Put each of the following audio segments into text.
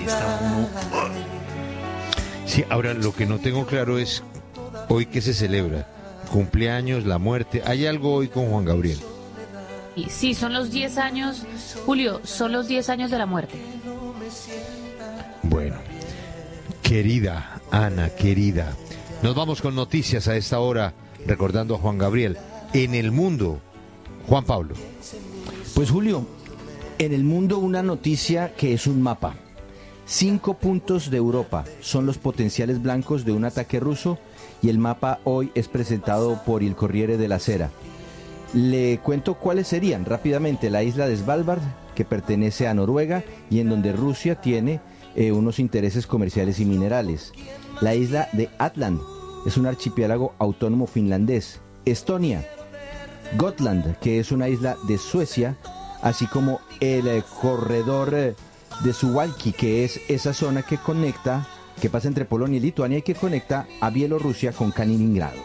está uno... Sí, ahora lo que no tengo claro es hoy qué se celebra. Cumpleaños, la muerte. ¿Hay algo hoy con Juan Gabriel? Y sí, son los 10 años, Julio, son los 10 años de la muerte. Bueno, querida Ana, querida, nos vamos con noticias a esta hora, recordando a Juan Gabriel. En el mundo, Juan Pablo. Pues Julio, en el mundo una noticia que es un mapa. 5 puntos de Europa son los potenciales blancos de un ataque ruso y el mapa hoy es presentado por Il Corriere della Sera. Le cuento cuáles serían rápidamente: la isla de Svalbard, que pertenece a Noruega y en donde Rusia tiene unos intereses comerciales y minerales. La isla de Åland, es un archipiélago autónomo finlandés. Estonia, Gotland, que es una isla de Suecia, así como el corredor de Suwalki, que es esa zona que conecta, que pasa entre Polonia y Lituania y que conecta a Bielorrusia con Kaliningrado.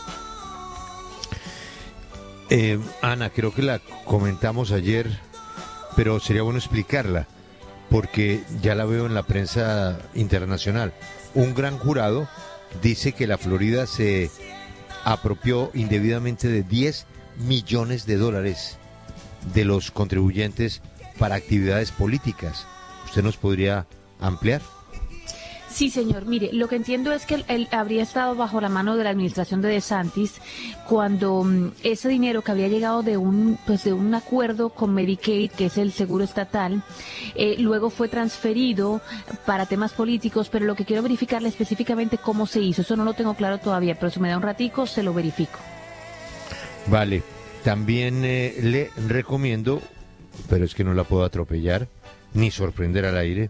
Ana, creo que la comentamos ayer, pero sería bueno explicarla, porque ya la veo en la prensa internacional. Un gran jurado dice que la Florida se apropió indebidamente de 10 millones de dólares de los contribuyentes para actividades políticas. ¿Usted nos podría ampliar? Sí, señor. Mire, lo que entiendo es que él habría estado bajo la mano de la administración de DeSantis cuando ese dinero que había llegado de un acuerdo con Medicaid, que es el seguro estatal, luego fue transferido para temas políticos, pero lo que quiero verificarle específicamente cómo se hizo. Eso no lo tengo claro todavía, pero si me da un ratico, se lo verifico. Vale. También le recomiendo, pero es que no la puedo atropellar ni sorprender al aire,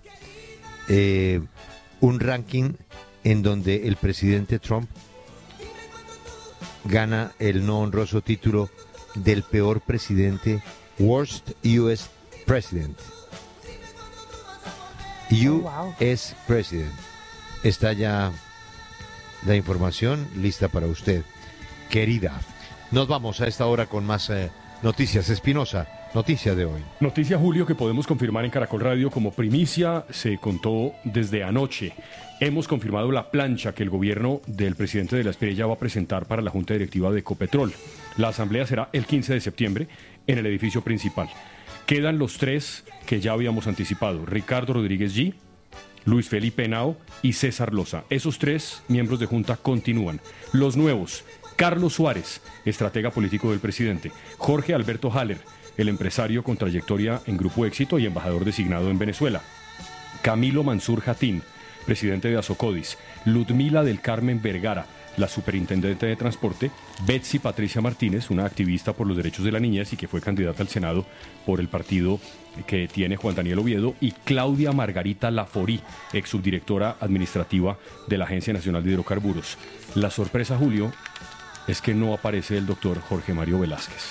un ranking en donde el presidente Trump gana el no honroso título del peor presidente, Worst U.S. President. U.S. President. Está ya la información lista para usted, querida. Nos vamos a esta hora con más noticias. Espinosa, noticia de hoy. Noticia, Julio, que podemos confirmar en Caracol Radio como primicia. Se contó desde anoche. Hemos confirmado la plancha que el gobierno del presidente de la Espriella va a presentar para la Junta Directiva de Ecopetrol. La asamblea será el 15 de septiembre en el edificio principal. Quedan los 3 que ya habíamos anticipado: Ricardo Rodríguez G., Luis Felipe Henao y César Loza. Esos 3 miembros de Junta continúan. Los nuevos: Carlos Suárez, estratega político del presidente; Jorge Alberto Haller, el empresario con trayectoria en Grupo Éxito y embajador designado en Venezuela; Camilo Mansur Jatín, presidente de Asocodis; Ludmila del Carmen Vergara, la superintendente de transporte; Betsy Patricia Martínez, una activista por los derechos de la niñez y que fue candidata al Senado por el partido que tiene Juan Daniel Oviedo; y Claudia Margarita Laforí, ex subdirectora administrativa de la Agencia Nacional de Hidrocarburos. La sorpresa, Julio, es que no aparece el doctor Jorge Mario Velázquez,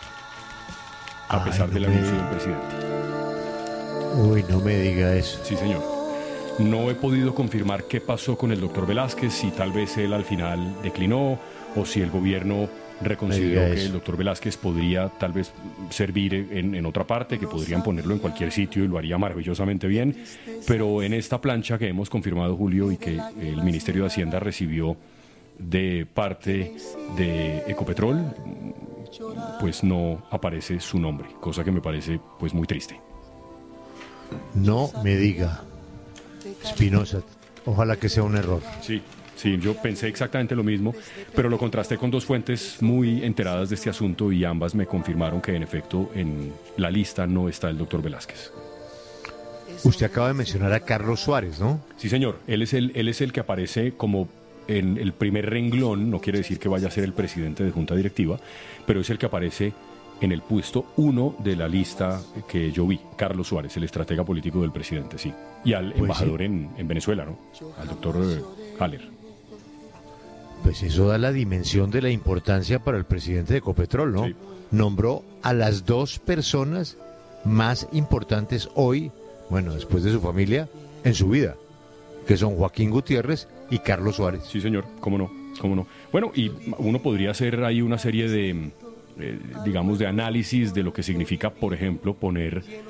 a pesar del anuncio del presidente. Uy, no me diga eso. Sí, señor. No he podido confirmar qué pasó con el doctor Velázquez, si tal vez él al final declinó o si el gobierno reconsideró que el doctor Velázquez podría tal vez servir en otra parte, que podrían ponerlo en cualquier sitio y lo haría maravillosamente bien. Pero en esta plancha que hemos confirmado, Julio, y que el Ministerio de Hacienda recibió de parte de Ecopetrol, pues no aparece su nombre, cosa que me parece pues muy triste. No me diga, Espinosa, ojalá que sea un error. Sí, yo pensé exactamente lo mismo, pero lo contrasté con 2 fuentes muy enteradas de este asunto y ambas me confirmaron que en efecto en la lista no está el doctor Velázquez. Usted acaba de mencionar a Carlos Suárez, ¿no? Sí, señor, él es el que aparece como en el primer renglón. No quiere decir que vaya a ser el presidente de Junta Directiva, pero es el que aparece en el puesto 1 de la lista que yo vi. Carlos Suárez, el estratega político del presidente, sí. Y al embajador en Venezuela, ¿no? Al doctor Haller. Pues eso da la dimensión de la importancia para el presidente de Ecopetrol, ¿no? Sí. Nombró a las 2 personas más importantes hoy, bueno, después de su familia, en su vida, que son Joaquín Gutiérrez y Carlos Suárez. Sí, señor, cómo no. Bueno, y uno podría hacer ahí una serie de, digamos, de análisis de lo que significa, por ejemplo, poner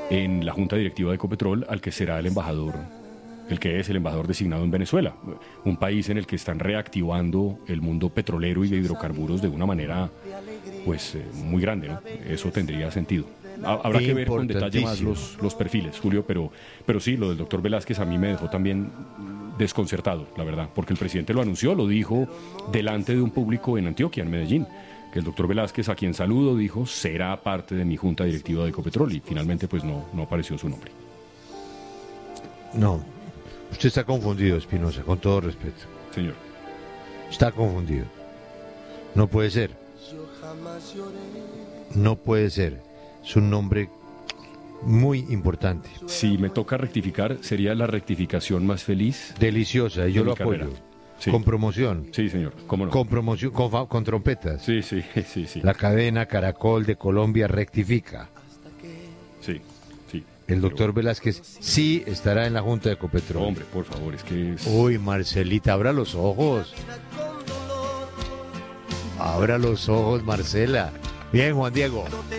en la junta directiva de Ecopetrol al que será el embajador, el que es el embajador designado en Venezuela, un país en el que están reactivando el mundo petrolero y de hidrocarburos de una manera pues muy grande, ¿no? Eso tendría sentido. Habrá que ver con detalle más los perfiles, Julio, pero sí, lo del doctor Velázquez a mí me dejó también desconcertado, la verdad, porque el presidente lo anunció, lo dijo delante de un público en Antioquia, en Medellín, que el doctor Velázquez, a quien saludo, dijo, será parte de mi junta directiva de Ecopetrol, y finalmente pues no apareció su nombre. No, usted está confundido, Espinosa, con todo respeto. Señor. Está confundido. No puede ser. No puede ser. Es un nombre muy importante. Si me toca rectificar, sería la rectificación más feliz. Deliciosa, y yo lo apoyo. Sí. Con promoción. Sí, señor. ¿Cómo no? Con promoción, con trompetas. Sí. La cadena Caracol de Colombia rectifica. Sí. El doctor Velázquez sí estará en la Junta de Ecopetrol. Hombre, por favor, es que es... Uy, Marcelita, abra los ojos. Abra los ojos, Marcela. Bien, Juan Diego.